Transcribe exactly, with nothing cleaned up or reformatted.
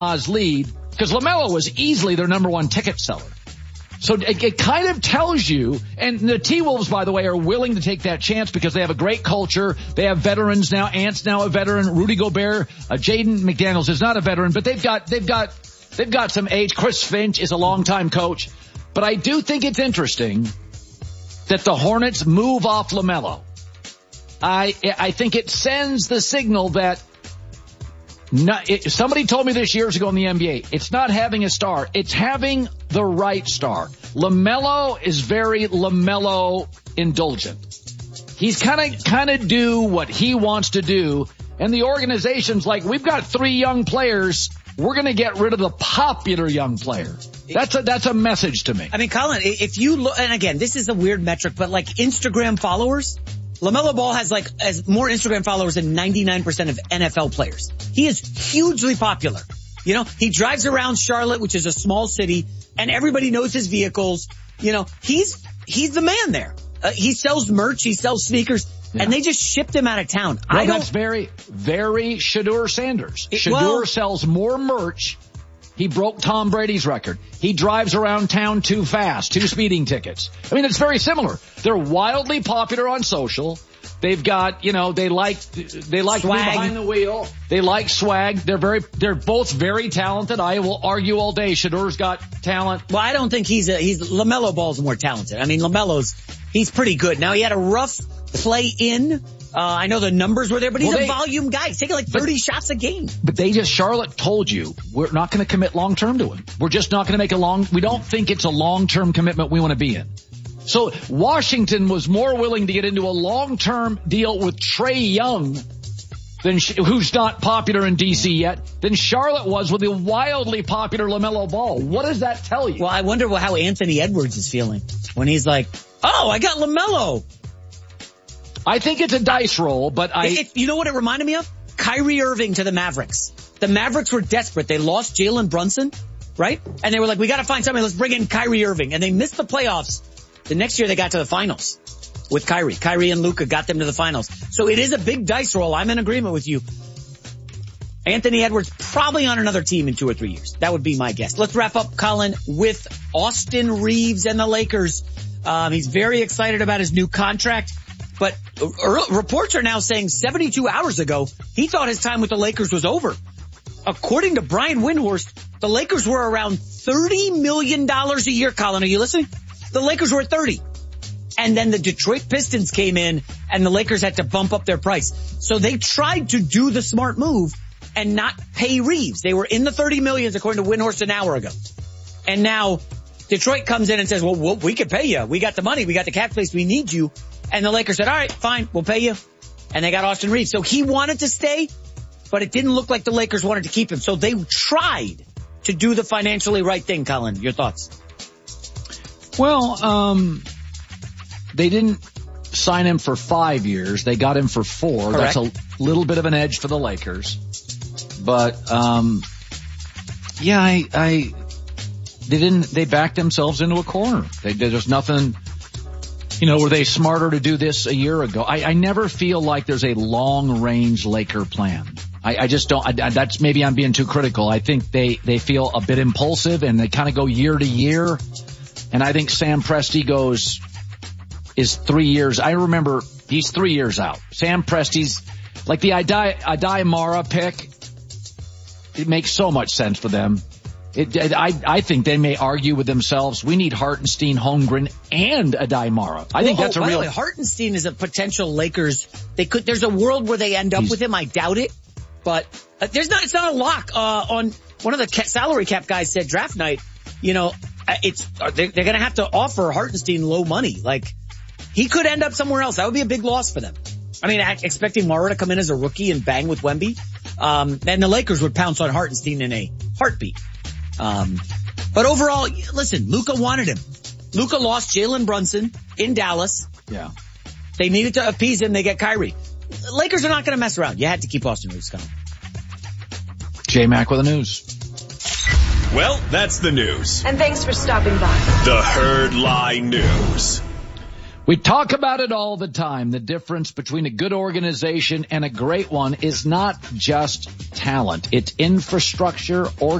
lead because LaMelo was easily their number one ticket seller. So it, it kind of tells you, and the T-Wolves, by the way, are willing to take that chance because they have a great culture. They have veterans now. Ant's now a veteran. Rudy Gobert, uh, Jaden McDaniels is not a veteran, but they've got, they've got, they've got some age. Chris Finch is a longtime coach. But I do think it's interesting that the Hornets move off LaMelo. I, I think it sends the signal that Not, it, somebody told me this years ago in the N B A, it's not having a star, it's having the right star. LaMelo is very LaMelo indulgent. He's kind of, kind of do what he wants to do. And the organization's like, we've got three young players. We're going to get rid of the popular young player. That's a, that's a message to me. I mean, Colin, if you look, and again, this is a weird metric, but like Instagram followers, LaMelo Ball has like as more Instagram followers than ninety-nine percent of N F L players. He is hugely popular. You know, he drives around Charlotte, which is a small city, and everybody knows his vehicles. You know, he's, he's the man there. Uh, he sells merch, he sells sneakers, yeah. And they just shipped him out of town. Well, I don't, that's very, very Shedeur Sanders. It, Shedeur well, sells more merch. He broke Tom Brady's record. He drives around town too fast, two speeding tickets. I mean, it's very similar. They're wildly popular on social. They've got, you know, they like, they like swag. behind the wheel. They like swag. They're very, they're both very talented. I will argue all day. Shedeur's got talent. Well, I don't think he's a, he's, LaMelo Ball's more talented. I mean, LaMelo's, he's pretty good. Now he had a rough play in. Uh, I know the numbers were there, but he's well, they, a volume guy. He's taking like thirty but, shots a game. But they just, Charlotte told you, we're not going to commit long term to him. We're just not going to make a long, we don't think it's a long term commitment we want to be in. So Washington was more willing to get into a long-term deal with Trae Young, than who's not popular in D C yet, than Charlotte was with the wildly popular LaMelo Ball. What does that tell you? Well, I wonder how Anthony Edwards is feeling when he's like, oh, I got LaMelo. I think it's a dice roll, but I... It, you know what it reminded me of? Kyrie Irving to the Mavericks. The Mavericks were desperate. They lost Jalen Brunson, right? And they were like, we got to find somebody. Let's bring in Kyrie Irving. And they missed the playoffs. The next year they got to the finals with Kyrie. Kyrie and Luka got them to the finals. So it is a big dice roll. I'm in agreement with you. Anthony Edwards probably on another team in two or three years. That would be my guess. Let's wrap up, Colin, with Austin Reeves and the Lakers. Um, he's very excited about his new contract. But reports are now saying seventy-two hours ago, he thought his time with the Lakers was over. According to Brian Windhorst, the Lakers were around thirty million dollars a year, Colin. Are you listening? The Lakers were at thirty. And then the Detroit Pistons came in and the Lakers had to bump up their price. So they tried to do the smart move and not pay Reeves. They were in the thirty millions according to Windhorst an hour ago. And now Detroit comes in and says, well, well we could pay you. We got the money. We got the cap space. We need you. And the Lakers said, all right, fine, we'll pay you. And they got Austin Reeves. So he wanted to stay, but it didn't look like the Lakers wanted to keep him. So they tried to do the financially right thing, Colin. Your thoughts? Well, um, they didn't sign him for five years. They got him for four. Correct. That's a little bit of an edge for the Lakers. But, um, yeah, I, I, they didn't, they backed themselves into a corner. They, there's nothing, you know, were they smarter to do this a year ago? I, I never feel like there's a long-range Laker plan. I, I just don't, I, I, that's maybe I'm being too critical. I think they, they feel a bit impulsive and they kind of go year to year. And I think Sam Presti goes, is three years. I remember he's three years out. Sam Presti's, like the Adai, Adai Mara pick, it makes so much sense for them. It, I, I think they may argue with themselves, we need Hartenstein, Holmgren, and Adai Mara. I think well, that's oh, a by real... the way, Hartenstein is a potential Lakers. They could, there's a world where they end up with him. I doubt it. But uh, there's not, it's not a lock. Uh, on one of the ca- salary cap guys said draft night, you know, it's, they're, they're gonna have to offer Hartenstein low money. Like, he could end up somewhere else. That would be a big loss for them. I mean, expecting Mara to come in as a rookie and bang with Wemby. Um, and the Lakers would pounce on Hartenstein in a heartbeat. Um, but overall, listen, Luka wanted him. Luka lost Jalen Brunson in Dallas. Yeah. They needed to appease him. They get Kyrie. The Lakers are not going to mess around. You had to keep Austin Reeves coming. J-Mac with the news. Well, that's the news. And thanks for stopping by. The Herd Lie News. We talk about it all the time. The difference between a good organization and a great one is not just talent. It's infrastructure,